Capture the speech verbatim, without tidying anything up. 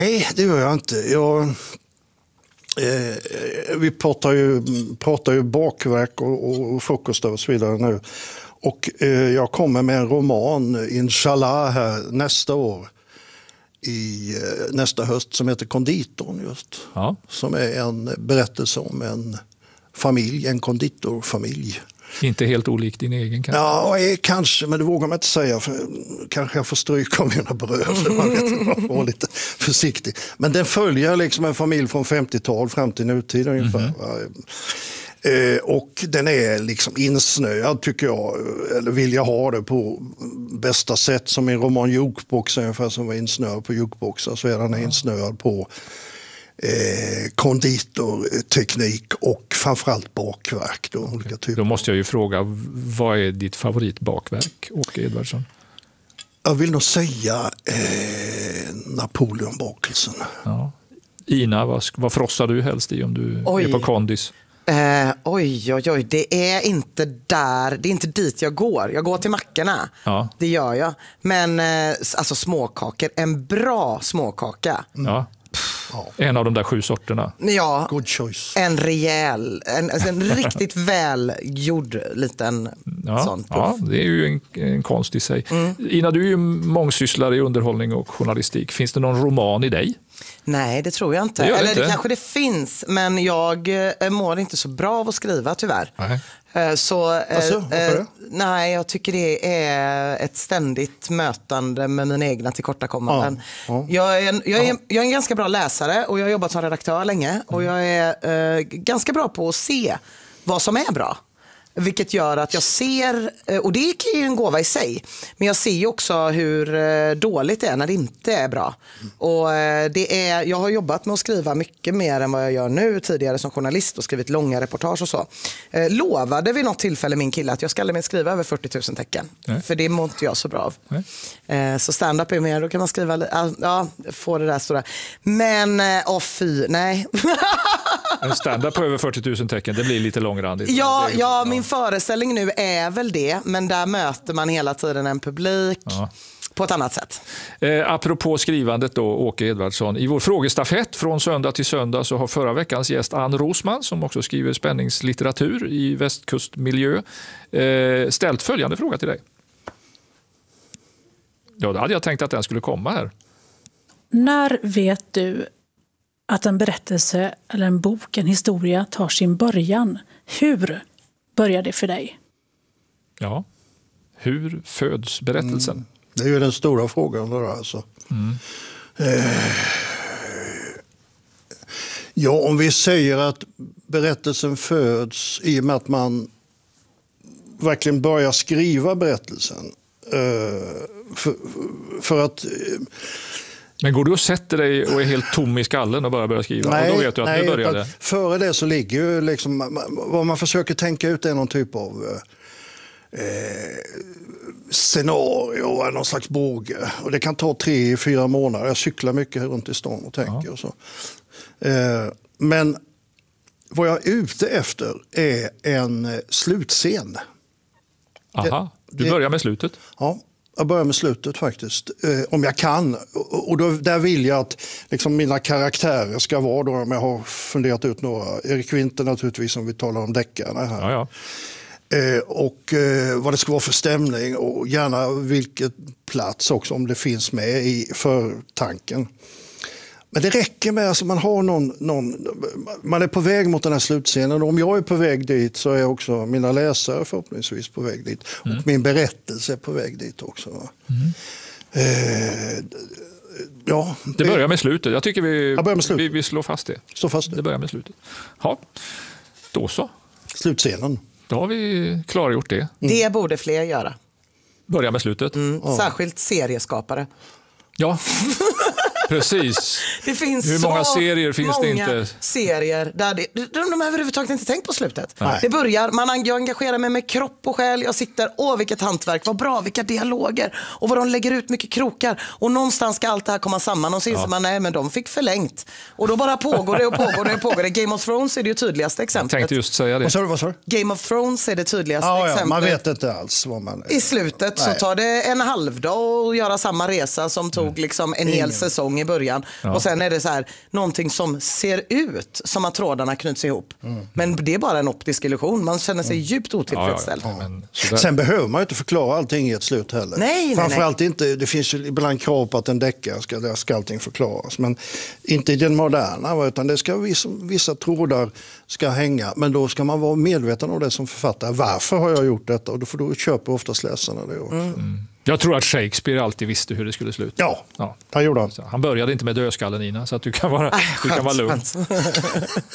Nej, det gör jag inte. Jag, eh, vi pratar ju, pratar ju bakverk och, och, och frukost och så vidare nu. Och eh, jag kommer med en roman, inshallah, här nästa år. I eh, nästa höst som heter Konditorn just. Ja. Som är en berättelse om en familj, en konditorfamilj. Inte helt olikt din egen kanske? Ja, kanske, men det vågar man inte säga. För kanske jag får stryka av mina bröder. Man vet inte, man får vara lite försiktig. Men den följer liksom en familj från femtiotal fram till nutid ungefär. Mm-hmm. Eh, och den är liksom insnöad tycker jag. Eller vill jag ha det på bästa sätt. Som i roman Jukebox, ungefär som var insnöad på Jukeboxar. Så är den mm. insnöad på Eh, konditorteknik och framförallt bakverk. Då, okay. olika typer. Då måste jag ju fråga, vad är ditt favoritbakverk, Åke Edvardsson? Jag vill nog säga eh, Napoleonbakelsen. Ja. Ina, vad, vad frossar du helst i om du oj. är på kondis? Eh, oj, oj, oj. Det är inte där, det är inte dit jag går. Jag går till mackorna. Ja. Det gör jag. Men eh, alltså småkakor, en bra småkaka. Mm. Ja. Ja. En av de där sju sorterna. Ja, good choice. En rejäl, en, alltså en riktigt välgjord liten ja, sån. Ja, det är ju en, en konst i sig. Mm. Ina, du är ju mångsysslare i underhållning och journalistik. Finns det någon roman i dig? Nej, det tror jag inte. Det Eller inte. det kanske det finns, men jag eh, mår inte så bra av att skriva tyvärr. Nej. Eh, så, eh, alltså, varför det? Nej, jag tycker det är ett ständigt mötande med mina egna tillkortakommanden. Ja, ja. Jag, är en, jag, är, ja. jag är en ganska bra läsare och jag har jobbat som redaktör länge. Mm. Och jag är eh, ganska bra på att se vad som är bra. Vilket gör att jag ser, och det är ju en gåva i sig, men jag ser ju också hur dåligt det är när det inte är bra. Mm. Och det är, jag har jobbat med att skriva mycket mer än vad jag gör nu tidigare som journalist och skrivit långa reportage och så. Eh, lovade vid något tillfälle min kille att jag ska aldrig mer skriva över fyrtio tusen tecken. Nej. För det mår inte jag så bra av. Eh, så stand-up är mer, då kan man skriva, ja, få det där stora. Men, åh fy, nej. En stand-up på över fyrtio tusen tecken, det blir lite långrandigt. Ja, är, ja, min föreställning nu är väl det, men där möter man hela tiden en publik ja. på ett annat sätt. Eh, apropå skrivandet då, Åke Edvardsson, i vår frågestafett från söndag till söndag så har förra veckans gäst Ann Rosman, som också skriver spänningslitteratur i västkustmiljö, eh, ställt följande fråga till dig. Ja, då hade jag tänkt att den skulle komma här. När vet du att en berättelse eller en bok, en historia tar sin början? Hur börjar det för dig? Ja, hur föds berättelsen? Mm. Det är ju den stora frågan då alltså. Mm. Eh, ja, om vi säger att berättelsen föds i och med att man verkligen börjar skriva berättelsen. Eh, för, för att... Eh, Men går du och sätter dig och är helt tom i skallen och bara börjar skriva? Nej, och då vet du att nej, nu börjar det. Före det så ligger ju liksom, vad man försöker tänka ut är någon typ av eh, scenario, någon slags båge. Och det kan ta tre, fyra månader. Jag cyklar mycket runt i stan och tänker ja. och så. Eh, men vad jag är ute efter är en slutscen. Aha, du börjar med slutet? Ja. Jag börjar med slutet faktiskt, eh, om jag kan. Och då, där vill jag att liksom, mina karaktärer ska vara då, om jag har funderat ut några. Erik Winter naturligtvis, om vi talar om deckarna här. Ja, ja. Eh, och eh, vad det ska vara för stämning och gärna vilket plats också, om det finns med i förtanken. Men det räcker med att alltså, man har någon, någon, man är på väg mot den här slutscenen. Och om jag är på väg dit så är också mina läsare förhoppningsvis på väg dit. Mm. Och min berättelse är på väg dit också. Mm. Eh, ja, det börjar med slutet. Jag tycker vi, jag med slutet. vi, vi slår fast det. Slå fast det. Det börjar med slutet. Ja, då så. Slutscenen. Då har vi klargjort det. Mm. Det borde fler göra. Börja med slutet. Mm. Ja. Särskilt serieskapare. Ja, precis. Det finns Hur många så serier finns många det inte? serier där det, de, de har överhuvudtaget inte tänkt på slutet. Nej. Det börjar, man, jag engagerar mig med kropp och själ. Jag sitter, åh vilket hantverk, vad bra, vilka dialoger. Och vad de lägger ut mycket krokar. Och någonstans ska allt det här komma samman. Och så inser ja. man, nej men de fick förlängt. Och då bara pågår det och pågår det och pågår det. Game of Thrones är det ju tydligaste exemplet. Jag tänkte just säga det. Vad sa du, vad sa du? Game of Thrones är det tydligaste ja, ja, exemplet. Man vet inte alls vad man... I slutet nej. så tar det en halvdag att göra samma resa som tog liksom en hel säsong i början. Ja. Och sen sen är det så här, någonting som ser ut som att trådarna knyts ihop. Mm. Men det är bara en optisk illusion. Man känner sig mm. djupt otillfredsställd. Ja, ja, ja. Men, sen behöver man ju inte förklara allting i ett slut heller. Nej, Framförallt nej, nej. Inte, det finns ju ibland krav på att en deckare ska, där ska allting förklaras. Men inte i den moderna, utan det ska vissa, vissa trådar ska hänga. Men då ska man vara medveten om det som författare. Varför har jag gjort detta? Och då får du köpa oftast läsarna det också. Mm. Mm. Jag tror att Shakespeare alltid visste hur det skulle sluta. Ja, ja. Han gjorde han. Han började inte med dödskallen, Ina, så att du kan vara, äh, du kan vara lugn.